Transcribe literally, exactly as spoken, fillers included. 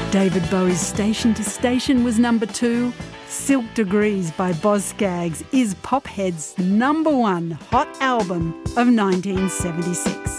David Bowie's Station to Station was number two. Silk Degrees by Boz Scaggs is Pophead's number one hot album of nineteen seventy-six.